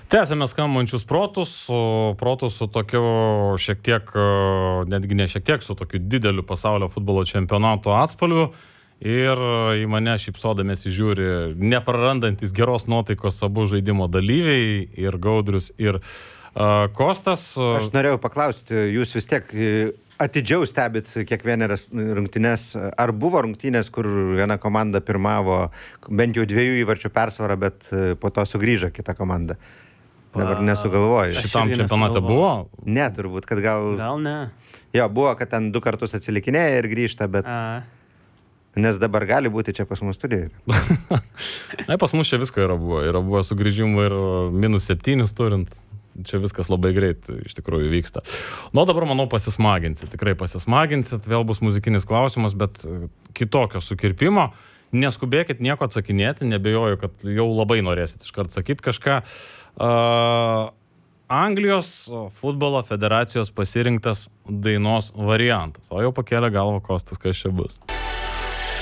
Tęsėme skambančius protus su tokiu šiek tiek, netgi ne šiek tiek, su tokiu dideliu pasaulio futbolo čempionato atspalviu. Ir į mane šypsodamėsi žiūri neprarandantis geros nuotaikos abu žaidimo dalyviai, ir Gaudrius, ir Kostas. Aš norėjau paklausti, jūs vis tiek atidžiau stebit kiekvienas rungtynes. Ar buvo rungtynės, kur viena komanda pirmavo bent jau 2 įvarčių persvarą, bet po to sugrįžo kita komanda? Dabar nesugalvoju. Šitam čempionate buvo? Ne, turbūt, kad gal... Gal ne. Jo, buvo, kad ten 2 kartus atsilikinėja ir grįžta, bet... Nes dabar gali būti čia pas mus studijoje. Na, pas mus čia visko yra buvo. Yra buvo sugrįžimų ir -7 turint. Čia viskas labai greit iš tikrųjų vyksta. Nu, dabar, manau, pasismaginsit. Tikrai pasismaginsit. Vėl bus muzikinis klausimas, bet kitokio sukirpimo. Neskubėkit nieko atsakinėti. Nebejoju, kad jau labai norėsit iškart sakyti kažką. Anglijos futbolo federacijos pasirinktas dainos variantas. O jau pakėlė galvą Kostas, kas čia bus.